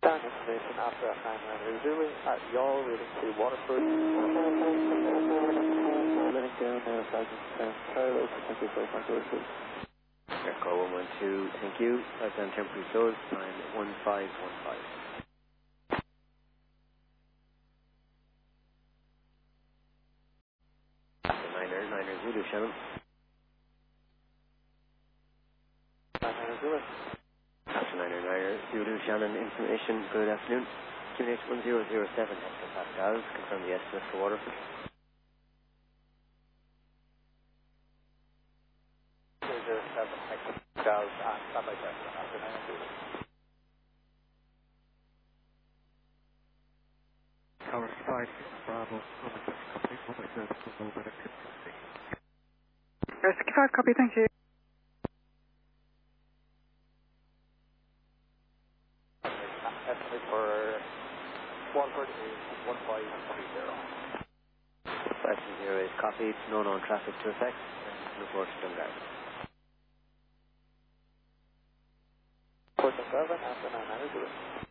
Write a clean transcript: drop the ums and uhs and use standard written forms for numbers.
Down information after 9 Zulu at Yaw, reading to Waterford. Letting down Sergeant Carlos, thank you for your please. Echo 112, thank you. Southbound temporary closed, time 1515. After 9 Zulu, Shannon. 9 Zulu. After 9 Zulu, Shannon, information, good afternoon. QNH 1007, hectopascals, confirm the estimate for Waterford. 007 hectopascals and standby test after 9 Zulu. Tower 5, Bravo, complete, 1.7, over at 65, copy, thank you. Estimate for Waterford is 1530. 520 is copied, no known traffic to effect, and report to Dungar. 47 after 9 Zulu.